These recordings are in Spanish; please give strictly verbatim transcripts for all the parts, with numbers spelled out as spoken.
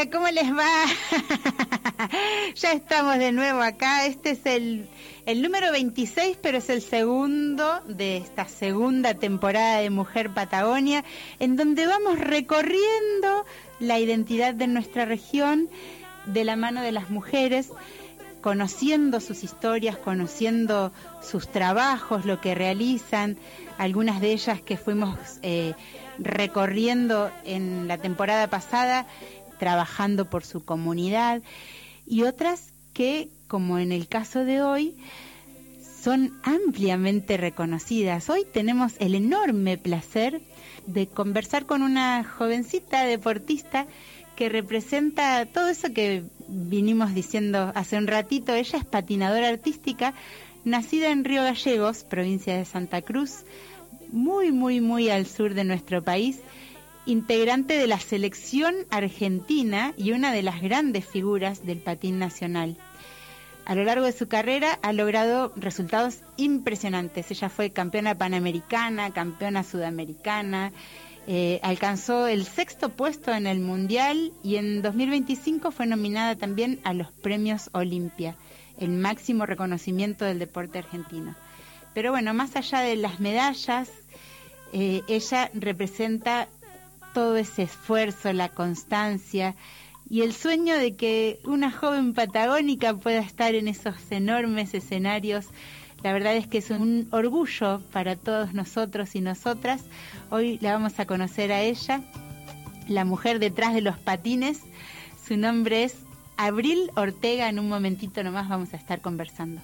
¿cómo les va? Ya estamos de nuevo acá. Este es el, el número veintiséis, pero es el segundo de esta segunda temporada de Mujer Patagonia, en donde vamos recorriendo la identidad de nuestra región de la mano de las mujeres, conociendo sus historias, conociendo sus trabajos, lo que realizan, algunas de ellas que fuimos eh, recorriendo en la temporada pasada, trabajando por su comunidad, y otras que, como en el caso de hoy, son ampliamente reconocidas. Hoy tenemos el enorme placer de conversar con una jovencita deportista que representa todo eso que vinimos diciendo hace un ratito. Ella es patinadora artística, nacida en Río Gallegos, provincia de Santa Cruz, muy, muy, muy al sur de nuestro país, integrante de la selección argentina y una de las grandes figuras del patín nacional. A lo largo de su carrera ha logrado resultados impresionantes. Ella fue campeona panamericana, campeona sudamericana, eh, alcanzó el sexto puesto en el Mundial y en dos mil veinticinco fue nominada también a los Premios Olimpia, el máximo reconocimiento del deporte argentino. Pero bueno, más allá de las medallas, eh, ella representa todo ese esfuerzo, la constancia y el sueño de que una joven patagónica pueda estar en esos enormes escenarios. La verdad es que es un orgullo para todos nosotros y nosotras. Hoy la vamos a conocer a ella, la mujer detrás de los patines. Su nombre es Abril Ortega. En un momentito nomás vamos a estar conversando.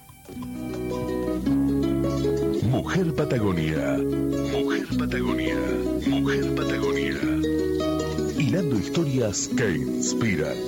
Mujer Patagonia, Mujer Patagonia, Mujer Patagonia. Hilando historias que inspiran.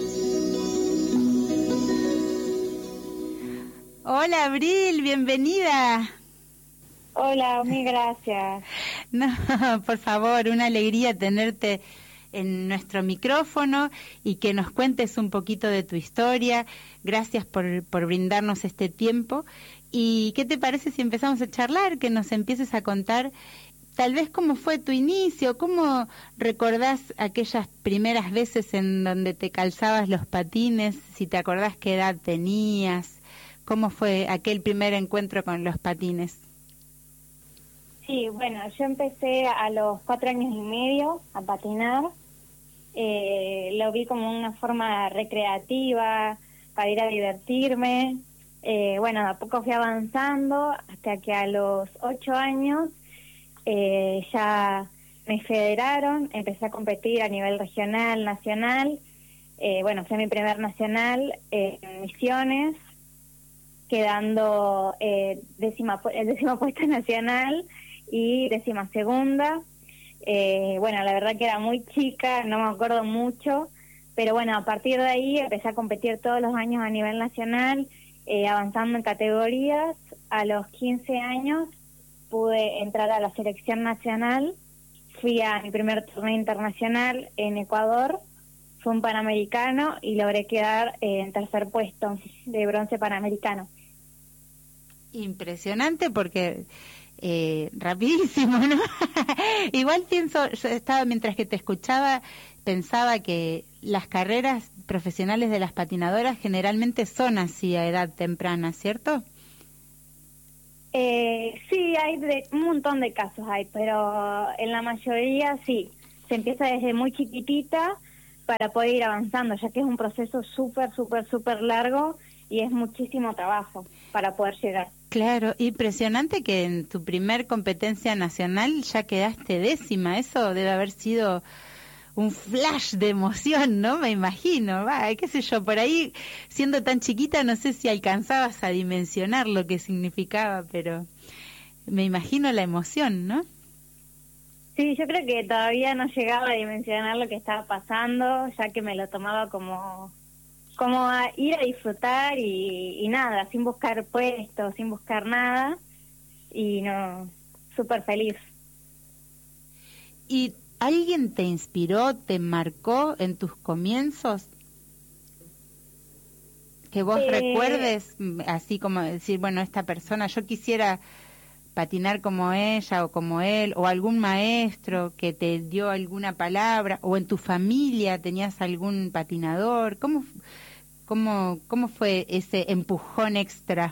Hola Abril, bienvenida. Hola, mil gracias. No, por favor, una alegría tenerte en nuestro micrófono y que nos cuentes un poquito de tu historia. Gracias por, por brindarnos este tiempo. ¿Y qué te parece si empezamos a charlar, que nos empieces a contar tal vez cómo fue tu inicio, cómo recordás aquellas primeras veces en donde te calzabas los patines, si te acordás qué edad tenías, cómo fue aquel primer encuentro con los patines? Sí, bueno, yo empecé a los cuatro años y medio a patinar. Eh, lo vi como una forma recreativa para ir a divertirme. Eh, bueno, a poco fui avanzando hasta que a los ocho años eh, ya me federaron, empecé a competir a nivel regional, nacional. Eh, bueno, fue mi primer nacional eh, en Misiones, quedando eh, décima, el décimo puesto nacional y décima segunda. Eh, bueno, la verdad que era muy chica, no me acuerdo mucho, pero bueno, a partir de ahí empecé a competir todos los años a nivel nacional, eh, avanzando en categorías. A los quince años pude entrar a la selección nacional, fui a mi primer torneo internacional en Ecuador, fue un panamericano y logré quedar eh, en tercer puesto de bronce panamericano. Impresionante porque eh, rapidísimo, ¿no? Igual pienso, yo estaba mientras que te escuchaba, pensaba que las carreras profesionales de las patinadoras generalmente son así a edad temprana, ¿cierto? Eh, sí, hay de, un montón de casos hay, pero en la mayoría sí, se empieza desde muy chiquitita para poder ir avanzando, ya que es un proceso súper, súper, súper largo y es muchísimo trabajo para poder llegar. Claro, impresionante que en tu primer competencia nacional ya quedaste décima. Eso debe haber sido un flash de emoción, ¿no? Me imagino, va, qué sé yo, por ahí, siendo tan chiquita, no sé si alcanzabas a dimensionar lo que significaba, pero me imagino la emoción, ¿no? Sí, yo creo que todavía no llegaba a dimensionar lo que estaba pasando, ya que me lo tomaba como como a ir a disfrutar y, y nada, sin buscar puestos, sin buscar nada, y no, súper feliz. ¿Y alguien te inspiró, te marcó en tus comienzos? Que vos eh... recuerdes, así como decir, bueno, esta persona, yo quisiera patinar como ella o como él, o algún maestro que te dio alguna palabra, o en tu familia tenías algún patinador? ¿Cómo, cómo, cómo fue ese empujón extra?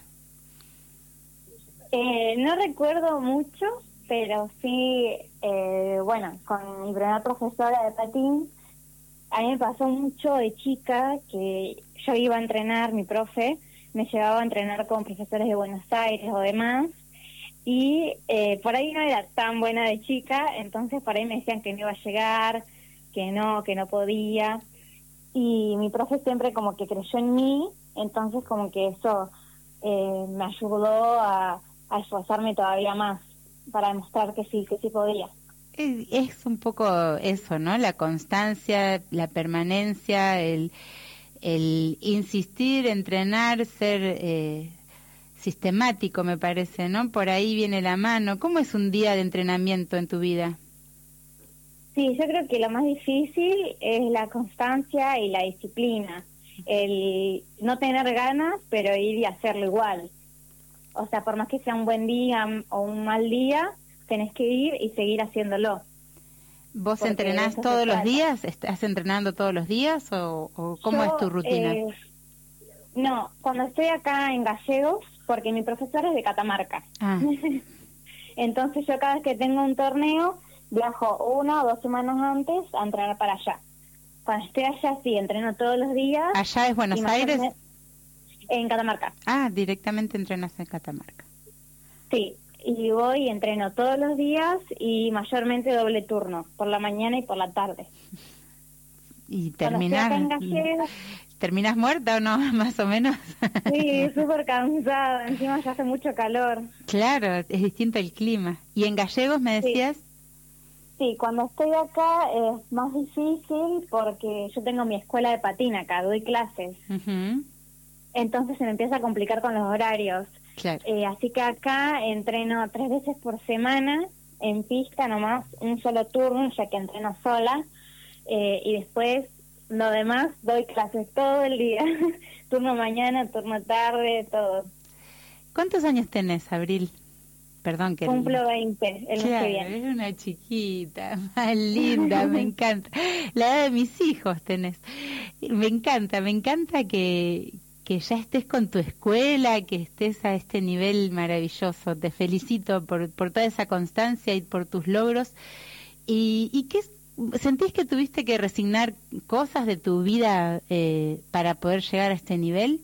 Eh, no recuerdo mucho, pero sí, eh, bueno, con mi primera profesora de patín, a mí me pasó mucho de chica que yo iba a entrenar, mi profe me llevaba a entrenar con profesores de Buenos Aires o demás, y eh, por ahí no era tan buena de chica, entonces por ahí me decían que no iba a llegar, que no, que no podía, y mi profe siempre como que creyó en mí, entonces como que eso eh, me ayudó a, a esforzarme todavía más para demostrar que sí, que sí podía. Es, es un poco eso, ¿no? La constancia, la permanencia, el, el insistir, entrenar, ser eh, sistemático, me parece, ¿no? Por ahí viene la mano. ¿Cómo es un día de entrenamiento en tu vida? Sí, yo creo que lo más difícil es la constancia y la disciplina. El no tener ganas, pero ir y hacerlo igual. O sea, por más que sea un buen día o un mal día, tenés que ir y seguir haciéndolo. ¿Vos entrenás todos los días? ¿Estás entrenando todos los días o, o cómo yo, es tu rutina? Eh, no, cuando estoy acá en Gallegos, porque mi profesor es de Catamarca. Ah. Entonces yo cada vez que tengo un torneo, viajo una o dos semanas antes a entrenar para allá. Cuando estoy allá, sí, entreno todos los días. ¿Allá es Buenos Aires? Me... En Catamarca. Ah, directamente entrenas en Catamarca. Sí, y voy y entreno todos los días y mayormente doble turno, por la mañana y por la tarde. ¿Y terminás, Gallegos, terminás muerta o no, más o menos? Sí, súper cansada, encima ya hace mucho calor. Claro, es distinto el clima. ¿Y en Gallegos me decías? Sí. Sí, cuando estoy acá es más difícil porque yo tengo mi escuela de patina acá, doy clases. Uh-huh. Entonces se me empieza a complicar con los horarios. Claro. Eh, así que acá entreno tres veces por semana en pista nomás, un solo turno, ya que entreno sola. Eh, y después, lo demás, doy clases todo el día. Turno mañana, turno tarde, todo. ¿Cuántos años tenés, Abril? Perdón que... Cumplo veinte el claro, mes que viene. Es una chiquita, más linda, me encanta. La edad de mis hijos tenés. Me encanta, me encanta que, que ya estés con tu escuela, que estés a este nivel maravilloso. Te felicito por, por toda esa constancia y por tus logros. ¿Y, y qué sentís que tuviste que resignar cosas de tu vida eh, para poder llegar a este nivel?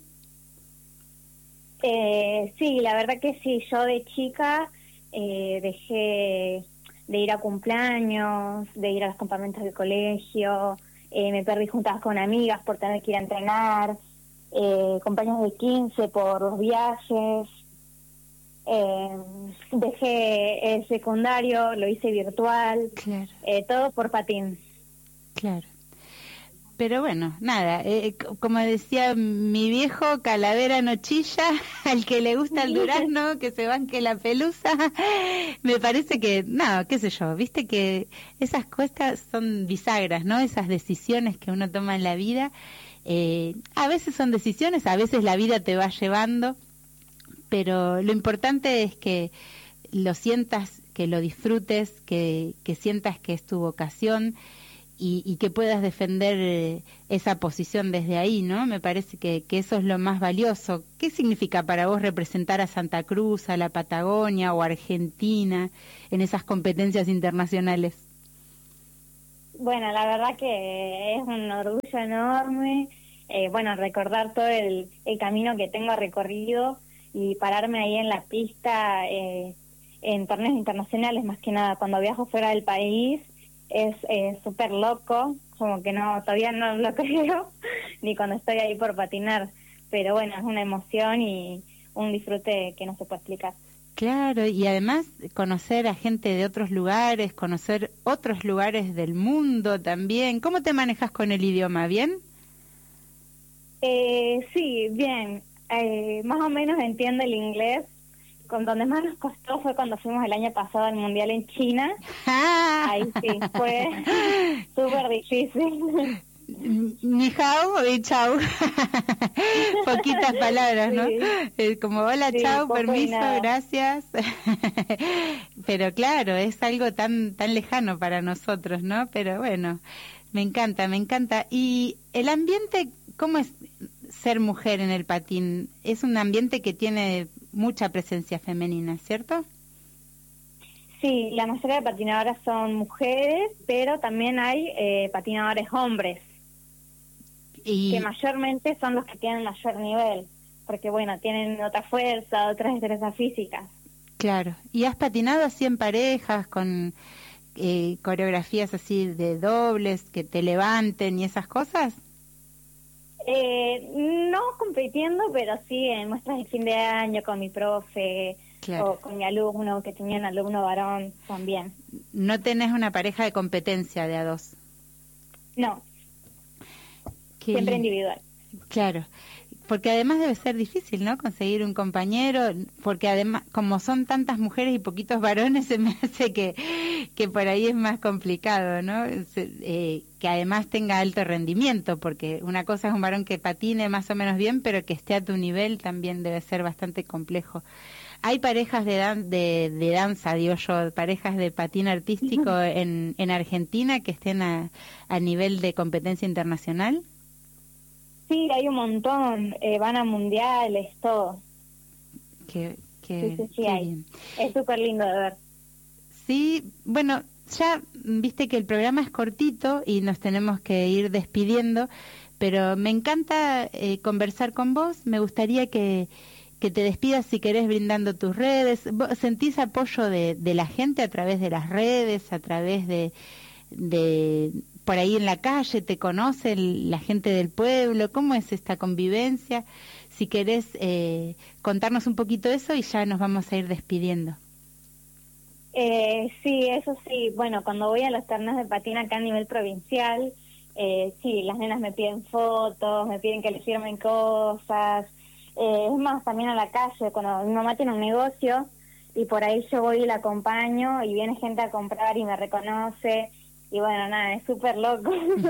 Eh, sí, la verdad que sí. Yo de chica eh, dejé de ir a cumpleaños, de ir a los campamentos del colegio, eh, me perdí juntas con amigas por tener que ir a entrenar, eh, compañeros de quince por los viajes, eh, dejé el secundario, lo hice virtual, claro. eh, todo por patín. Claro. Pero bueno, nada, eh, como decía mi viejo, calavera no chilla, al que le gusta el durazno, que se banque la pelusa. Me parece que, no, qué sé yo, viste que esas cosas son bisagras, ¿no? Esas decisiones que uno toma en la vida, eh, a veces son decisiones, a veces la vida te va llevando, pero lo importante es que lo sientas, que lo disfrutes, que, que sientas que es tu vocación, Y, y que puedas defender eh, esa posición desde ahí, ¿no? Me parece que, que eso es lo más valioso. ¿Qué significa para vos representar a Santa Cruz, a la Patagonia o a Argentina en esas competencias internacionales? Bueno, la verdad que es un orgullo enorme, eh, bueno, recordar todo el, el camino que tengo recorrido y pararme ahí en la pista eh, en torneos internacionales, más que nada, cuando viajo fuera del país. Es eh, súper loco, como que no, todavía no lo creo, ni cuando estoy ahí por patinar, pero bueno, es una emoción y un disfrute que no se puede explicar. Claro, y además conocer a gente de otros lugares, conocer otros lugares del mundo también. ¿Cómo te manejas con el idioma? ¿Bien? Eh, sí, bien, eh, más o menos entiendo el inglés. Con donde más nos costó fue cuando fuimos el año pasado al Mundial en China. Ahí sí, fue súper difícil. Ni hao y chau. Poquitas palabras, ¿no? Sí. Es como hola, sí, chau, permiso, gracias. Pero claro, es algo tan tan lejano para nosotros, ¿no? Pero bueno, me encanta, me encanta. Y el ambiente, ¿cómo es ser mujer en el patín? Es un ambiente que tiene mucha presencia femenina, ¿cierto? Sí, la mayoría de patinadoras son mujeres, pero también hay eh, patinadores hombres, y... que mayormente son los que tienen mayor nivel, porque bueno, tienen otra fuerza, otras destrezas físicas. Claro, ¿y has patinado así en parejas, con eh, coreografías así de dobles, que te levanten y esas cosas? Eh, no compitiendo, pero sí en muestras de fin de año con mi profe, claro, o con mi alumno, que tenía un alumno varón también. ¿No tenés una pareja de competencia de a dos? No, Qué siempre lindo. Individual. Claro, porque además debe ser difícil, ¿no? Conseguir un compañero, porque además, como son tantas mujeres y poquitos varones, se me hace que, que por ahí es más complicado, ¿no? Se, eh, que además tenga alto rendimiento, porque una cosa es un varón que patine más o menos bien, pero que esté a tu nivel también debe ser bastante complejo. ¿Hay parejas de, dan de, de danza, digo yo, parejas de patín artístico en, en Argentina que estén a, a nivel de competencia internacional? Sí, hay un montón, eh, van a mundiales, todo. Qué, qué, sí, sí, sí, qué hay. bien. Es súper lindo de ver. Sí, bueno, ya viste que el programa es cortito y nos tenemos que ir despidiendo, pero me encanta eh, conversar con vos. Me gustaría que, que te despidas, si querés, brindando tus redes. ¿Vos sentís apoyo de, de la gente a través de las redes, a través de... de por ahí en la calle, te conoce la gente del pueblo? ¿Cómo es esta convivencia? Si querés eh, contarnos un poquito eso y ya nos vamos a ir despidiendo. Eh, sí, eso sí. Bueno, cuando voy a los torneos de patín acá a nivel provincial, eh, sí, las nenas me piden fotos, me piden que les firmen cosas. Eh, es más, también a la calle, cuando mi mamá tiene un negocio y por ahí yo voy y la acompaño y viene gente a comprar y me reconoce. Y bueno, nada, es súper loco.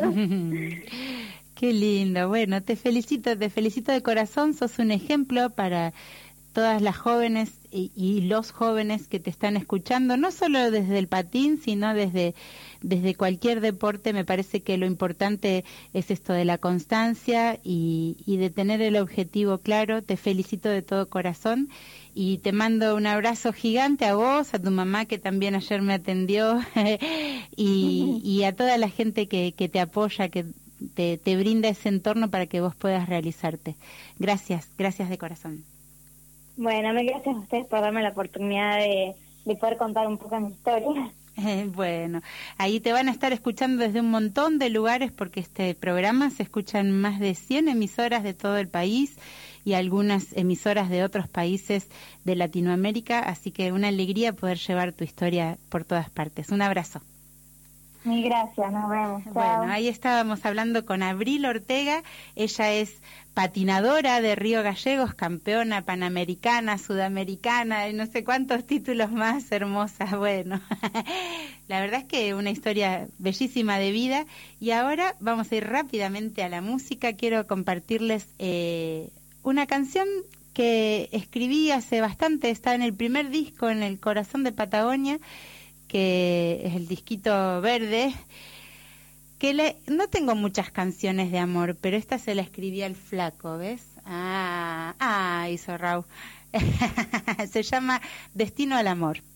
Qué lindo. Bueno, te felicito, te felicito de corazón. Sos un ejemplo para todas las jóvenes y, y los jóvenes que te están escuchando, no solo desde el patín, sino desde, desde cualquier deporte. Me parece que lo importante es esto de la constancia y, y de tener el objetivo claro. Te felicito de todo corazón. Y te mando un abrazo gigante a vos, a tu mamá que también ayer me atendió y, y a toda la gente que, que te apoya, que te, te brinda ese entorno para que vos puedas realizarte. Gracias, gracias de corazón. Bueno, me gracias a ustedes por darme la oportunidad de, de poder contar un poco mi historia. Eh, bueno, ahí te van a estar escuchando desde un montón de lugares porque este programa se escucha en más de cien emisoras de todo el país y algunas emisoras de otros países de Latinoamérica, así que una alegría poder llevar tu historia por todas partes. Un abrazo. Mil gracias, nos vemos. Chao. Bueno, ahí estábamos hablando con Abril Ortega. Ella es patinadora de Río Gallegos, campeona panamericana, sudamericana, y no sé cuántos títulos más, hermosa. Bueno, la verdad es que una historia bellísima de vida. Y ahora vamos a ir rápidamente a la música. Quiero compartirles eh, una canción que escribí hace bastante, está en el primer disco, en El Corazón de Patagonia, que es el disquito verde, que le, no tengo muchas canciones de amor, pero esta se la escribí al flaco, ¿ves? Ah, ah, hizo Raúl. Se llama Destino al Amor.